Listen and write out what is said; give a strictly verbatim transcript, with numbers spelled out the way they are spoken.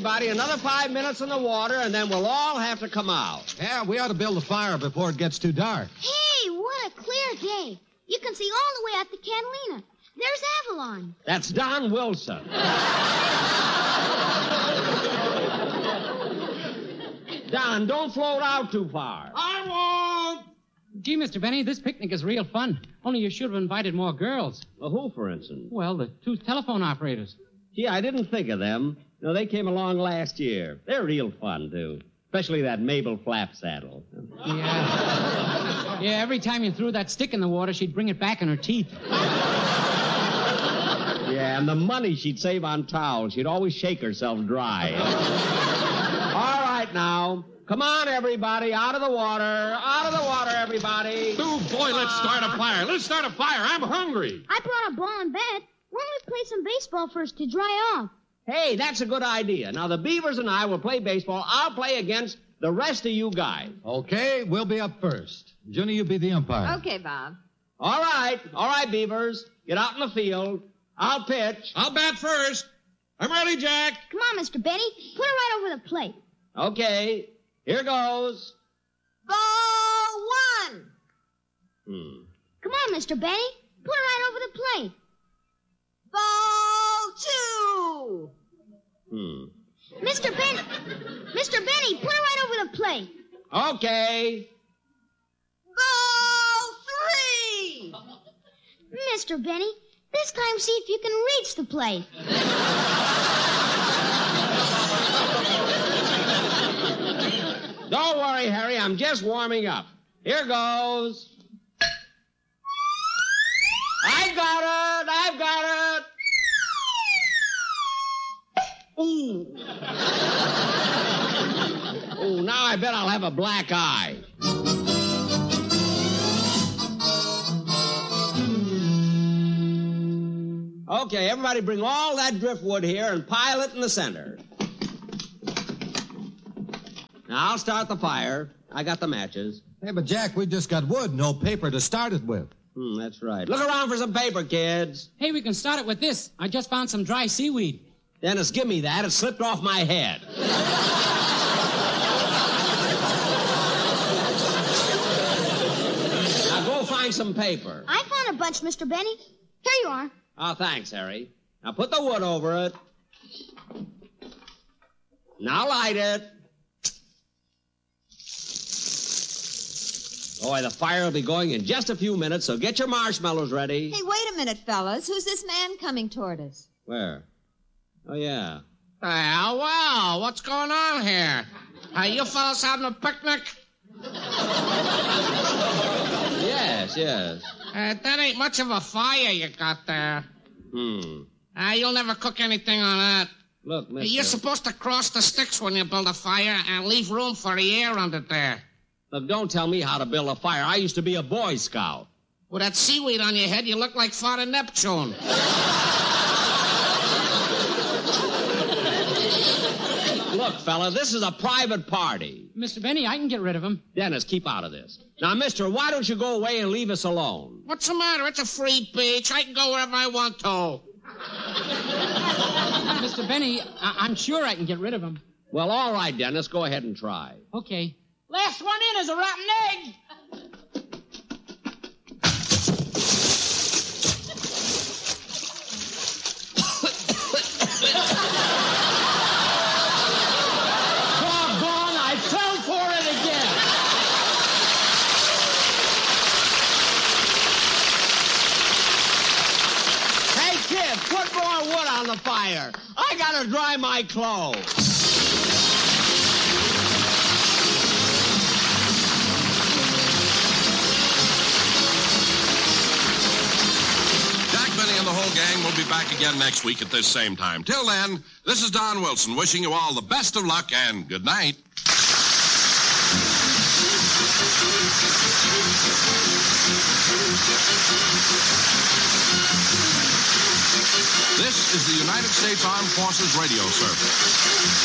everybody, another five minutes in the water, and then we'll all have to come out. Yeah, we ought to build a fire before it gets too dark. Hey, what a clear day. You can see all the way out the Catalina. There's Avalon. That's Don Wilson. Don, don't float out too far. I won't! Gee, Mister Benny, this picnic is real fun. Only you should have invited more girls. Well, who, for instance? Well, the two telephone operators. Gee, I didn't think of them. No, they came along last year. They're real fun, too. Especially that Mabel Flapsaddle. Yeah. Yeah, every time you threw that stick in the water, she'd bring it back in her teeth. Yeah, and the money she'd save on towels. She'd always shake herself dry. All right, now. Come on, everybody. Out of the water. Out of the water, everybody. Oh, boy, let's start a fire. Let's start a fire. I'm hungry. I brought a ball and bat. Why don't we play some baseball first to dry off? Hey, that's a good idea. Now, the Beavers and I will play baseball. I'll play against the rest of you guys. Okay, we'll be up first. Junie, you be the umpire. Okay, Bob. All right. All right, Beavers. Get out in the field. I'll pitch. I'll bat first. I'm ready, Jack. Come on, Mister Benny. Put it right over the plate. Okay. Here goes. Ball one. Hmm. Come on, Mister Benny. Put it right over the plate. Ball two. Hmm. Mister Benny. Mister Benny, put it right over the plate. Okay. Ball three. Mister Benny, this time see if you can reach the plate. Don't worry, Harry. I'm just warming up. Here goes. I've got it. I've got it. Ooh. Ooh, now I bet I'll have a black eye. Okay, everybody bring all that driftwood here and pile it in the center. Now, I'll start the fire. I got the matches. Hey, but Jack, we just got wood, no paper to start it with. Hmm, that's right. Look around for some paper, kids. Hey, we can start it with this. I just found some dry seaweed. Dennis, give me that. It slipped off my head. Now, go find some paper. I found a bunch, Mister Benny. Here you are. Oh, thanks, Harry. Now, put the wood over it. Now, light it. Boy, the fire will be going in just a few minutes, so get your marshmallows ready. Hey, wait a minute, fellas. Who's this man coming toward us? Where? Oh, yeah. Well, well, what's going on here? Are you fellas having a picnic? Yes, yes. Uh, that ain't much of a fire you got there. Hmm. Uh, you'll never cook anything on that. Look, mister... You're supposed to cross the sticks when you build a fire and leave room for the air under there. Look, don't tell me how to build a fire. I used to be a Boy Scout. With that seaweed on your head, you look like Father Neptune. Look, fella, this is a private party. Mister Benny, I can get rid of him. Dennis, keep out of this. Now, mister, why don't you go away and leave us alone? What's the matter? It's a free beach. I can go wherever I want to. Mister Benny, I- I'm sure I can get rid of him. Well, all right, Dennis, go ahead and try. Okay. Last one in is a rotten egg. Doggone, I fell for it again. Hey, kid, put more wood on the fire. I gotta dry my clothes. And the whole gang will be back again next week at this same time. Till then, this is Don Wilson wishing you all the best of luck and good night. This is the United States Armed Forces Radio Service.